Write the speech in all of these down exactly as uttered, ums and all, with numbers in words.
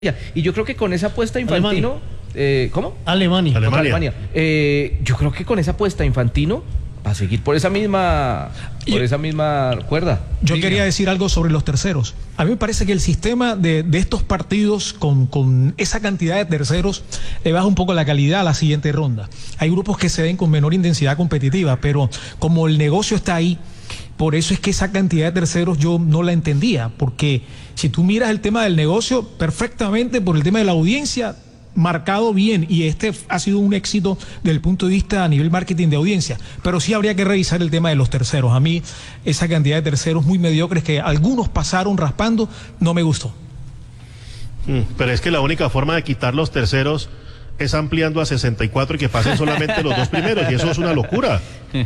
Y yo creo que con esa apuesta Infantino, eh, ¿cómo? Alemania. Alemania. Alemania. Eh, yo creo que con esa apuesta Infantino va a seguir por esa misma, por yo, esa misma cuerda. Yo Liga. quería decir algo sobre los terceros. A mí me parece que el sistema de, de estos partidos con, con esa cantidad de terceros le baja un poco la calidad a la siguiente ronda. Hay grupos que se ven con menor intensidad competitiva, pero como el negocio está ahí, por eso es que esa cantidad de terceros yo no la entendía, porque si tú miras el tema del negocio, perfectamente por el tema de la audiencia, marcado bien, y este ha sido un éxito desde el punto de vista a nivel marketing de audiencia, pero sí habría que revisar el tema de los terceros. A mí esa cantidad de terceros muy mediocres que algunos pasaron raspando, no me gustó. Mm, pero es que la única forma de quitar los terceros es ampliando a sesenta y cuatro y que pasen solamente los dos primeros, y eso es una locura.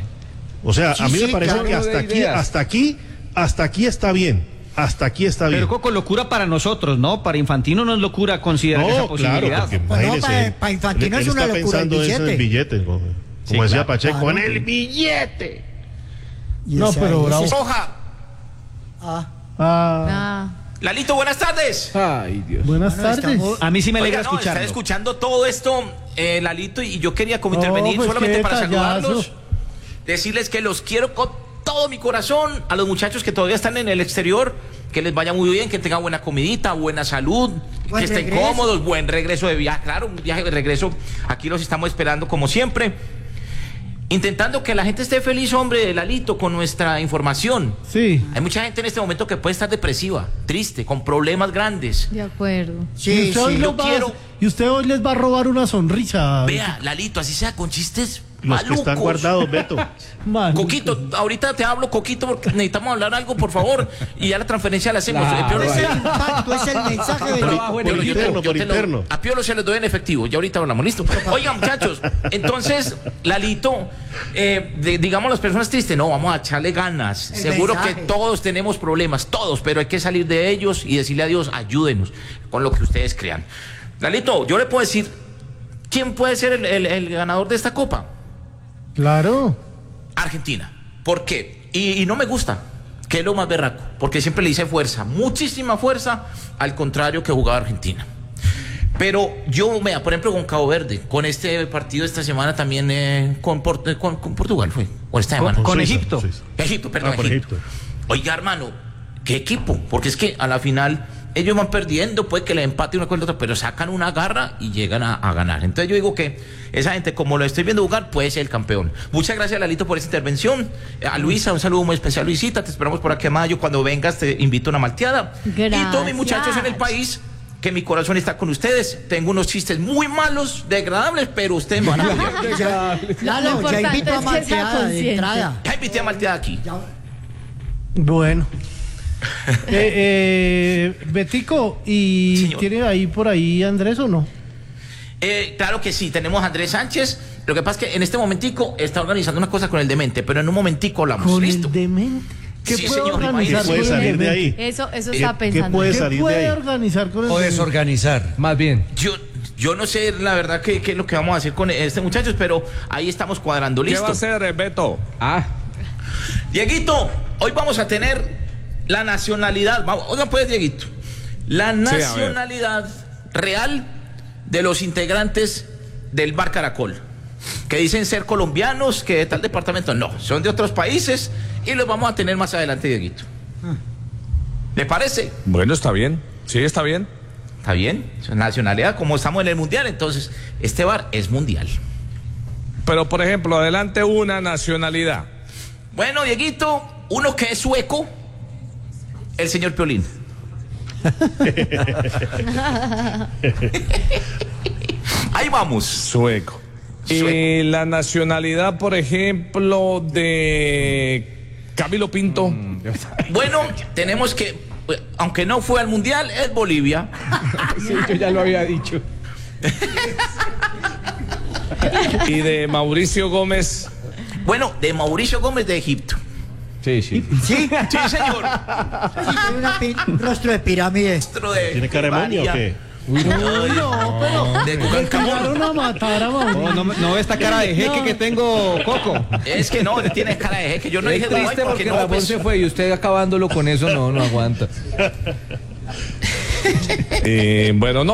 O sea, sí, a mí sí, me parece claro, que hasta aquí, hasta aquí, hasta aquí está bien, hasta aquí está bien. Pero Coco, locura para nosotros, ¿no? Para Infantino no es locura considerar no, esa posibilidad. Claro, porque no, para, para Infantino él, es él una está locura pensando el billete. Eso en billetes, como, como sí, decía claro, Pacheco, claro. en el billete. No, pero bravo. Soja. Ah. Ah. ah. Lalito, buenas tardes. Ay, Dios. Buenas bueno, tardes. Estamos... A mí sí me alegra Oiga, no, escucharlo. Están escuchando todo esto, eh, Lalito, y yo quería como no, intervenir pues solamente para tallazo. saludarlos, decirles que los quiero con todo mi corazón, a los muchachos que todavía están en el exterior, que les vaya muy bien, que tengan buena comidita, buena salud, buen que estén regreso. cómodos, buen regreso de viaje, claro, un viaje de regreso, aquí los estamos esperando como siempre, intentando que la gente esté feliz, hombre, Lalito, con nuestra información. Sí. Hay mucha gente en este momento que puede estar depresiva, triste, con problemas grandes. De acuerdo. Sí, y usted, sí, hoy yo va, quiero... y usted hoy les va a robar una sonrisa. Vea, Lalito, así sea con chistes Los malucos. que están guardados, Beto. Coquito, ahorita te hablo, Coquito, porque necesitamos hablar algo, por favor, y ya la transferencia la hacemos. Claro, Piolo, es el impacto, es el mensaje de Piolo, por Piolo, yo te- interno, yo por te lo- interno. a Piolo se les doy en efectivo, ya ahorita hablamos, listo. Oigan, muchachos, entonces, Lalito, eh, de- digamos las personas tristes, no, vamos a echarle ganas. El Seguro mensaje. que todos tenemos problemas, todos, pero hay que salir de ellos y decirle a Dios, ayúdenos con lo que ustedes crean. Lalito, yo le puedo decir, ¿quién puede ser el, el- el ganador de esta copa? Claro. Argentina. ¿Por qué? Y, y no me gusta, que es lo más berraco, porque siempre le hice fuerza, muchísima fuerza, al contrario que jugaba Argentina. Pero yo, vea, por ejemplo, con Cabo Verde, con este partido esta semana también, eh, con, Port- con, con Portugal fue, o esta semana. Con, con Suiza, Egipto. Suiza. Egipto, perdón, Ah, con Egipto. Egipto. Oiga, hermano, ¿qué equipo? Porque es que a la final ellos van perdiendo, puede que le empate una con la otra, pero sacan una garra y llegan a, a ganar. Entonces yo digo que esa gente, como lo estoy viendo jugar, puede ser el campeón. Muchas gracias, Lalito, por esta intervención. A Luisa, un saludo muy especial. Luisita, te esperamos por aquí a mayo. Cuando vengas te invito a una malteada. Gracias. Y todos mis muchachos en el país, que mi corazón está con ustedes. Tengo unos chistes muy malos, degradables, pero ustedes me van a apoyar. Ya, Lo Lalo, ya importante invito a es que sea malteada de consciente. entrada. Ya invité a malteada aquí. Ya. Bueno. eh, eh, Betico, ¿y Señor. tiene ahí por ahí Andrés o no? Eh, claro que sí, tenemos a Andrés Sánchez. Lo que pasa es que en este momentico está organizando una cosa con el demente, pero en un momentico hablamos. Con ¿Listo? el demente. ¿Qué Sí, puede señor, organizar ¿Qué imagínese. con puede el salir de demente? ahí? Eso, eso ¿Qué- estaba qué pensando. puede ¿Qué salir de puede ahí? organizar con el O demente? desorganizar. Más bien. Yo, yo no sé la verdad qué qué es lo que vamos a hacer con este muchachos, pero ahí estamos cuadrando. ¿Qué ¿Listo? va a hacer, Beto? Ah, Dieguito, hoy vamos a tener la nacionalidad. Vamos, oigan pues, Dieguito. La ver. nacionalidad real de los integrantes del Bar Caracol, que dicen ser colombianos, que de tal departamento. No, son de otros países y los vamos a tener más adelante, Dieguito. ¿Le parece? Bueno, está bien. Sí, está bien. Está bien, nacionalidad, como estamos en el mundial, entonces este bar es mundial. Pero, por ejemplo, adelante una nacionalidad. Bueno, Dieguito, uno que es sueco, el señor Piolín. Ahí vamos. Sueco. Sueco. Y la nacionalidad, por ejemplo, de Camilo Pinto. Bueno, tenemos que, aunque no fue al mundial, es Bolivia. sí, yo ya lo había dicho. Y de Mauricio Gómez. Bueno, de Mauricio Gómez de Egipto. Sí, sí. Sí, Sí, señor. tiene una pi- un rostro de pirámide. Maestro de ¿Tiene cara de momia o María. qué? Uy, no, no, pero De Tutankamón. llegaron a matar a Mauricio. No, no, no esta cara de jeque que tengo, Coco. Es que no, tiene cara de jeque. Yo no Es dije Dubái triste porque porque no, Ramón pues, se fue y usted acabándolo con eso no, no aguanta. Eh, bueno, no.